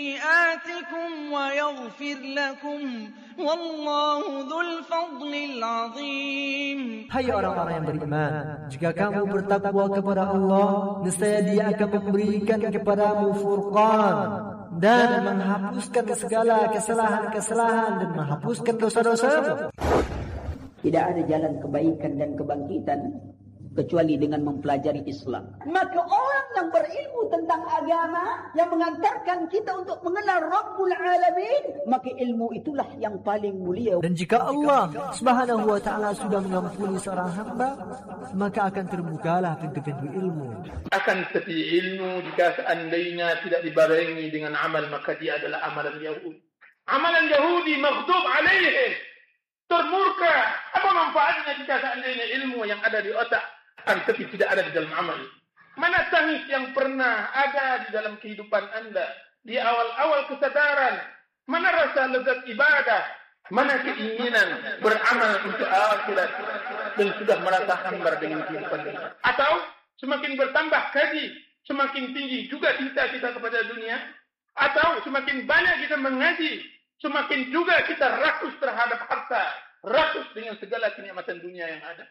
سيئاتكم ويغفر لكم والله ذو الفضل العظيم. Hai orang-orang yang beriman, jika kamu bertakwa kepada Allah, niscaya Dia akan memberikan kepadamu furqan dan menghapuskan segala kesalahan-kesalahan dan menghapuskan dosa-dosamu. Tidak ada jalan kebaikan dan kebangkitan kecuali dengan mempelajari Islam. Maka orang yang berilmu tentang agama, yang mengantarkan kita untuk mengenal Rabbul Alamin, maka ilmu itulah yang paling mulia. Dan jika Allah Subhanahu wa ta'ala sudah mengampuni seorang hamba, maka akan terbukalah pintu-pintu ilmu. Akan tetapi ilmu jika seandainya tidak dibarengi dengan amal, maka dia adalah amalan Yahudi. Amalan Yahudi maghdub alaihim, termurka. Apa manfaatnya jika seandainya ilmu yang ada di otak tapi tidak ada di dalam amal? Mana tangis yang pernah ada di dalam kehidupan Anda di awal-awal kesadaran? Mana rasa lezat ibadah? Mana keinginan beramal untuk akhirat dan sudah merasa hambar dengan kehidupan ini? Atau semakin bertambah kaji, semakin tinggi juga cinta kita kepada dunia? Atau semakin banyak kita mengaji, semakin juga kita rakus terhadap harta, rakus dengan segala kenikmatan dunia yang ada?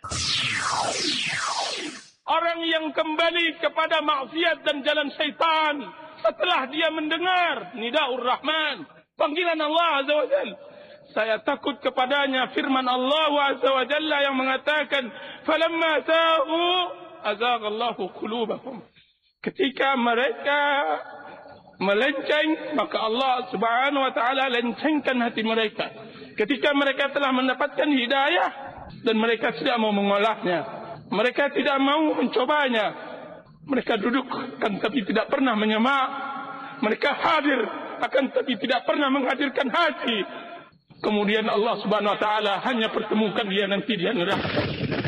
Orang yang kembali kepada maksiat dan jalan syaitan setelah dia mendengar Nidaur Rahman, panggilan Allah Azza wa Jalla, saya takut kepadanya firman Allah Azza wa Jalla yang mengatakan, falamma zaghu azaghallahu qulubahum. Ketika mereka melenceng, maka Allah Subhanahu wa taala lencengkan hati mereka. Ketika mereka telah mendapatkan hidayah dan mereka tidak mau mengolahnya, mereka tidak mau mencobanya, mereka duduk kan tapi tidak pernah menyemak, mereka hadir akan tapi tidak pernah menghadirkan hati. Kemudian Allah Subhanahu wa taala hanya pertemukan dia nanti di neraka.